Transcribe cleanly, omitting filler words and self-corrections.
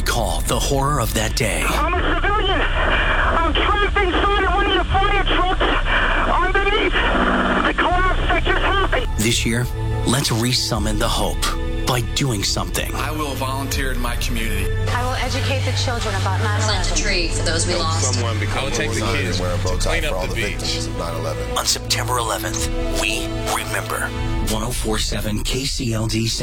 recall the horror of that day. I'm a civilian. I'm trapped inside of one of your fire trucks underneath the collapse that just happened. This year, let's resummon the hope by doing something. I will volunteer in my community. I will educate the children about 9/11. Plant a tree for those we lost. I will take the kids to clean up the beach. On September 11th, we remember. 1047 KCLD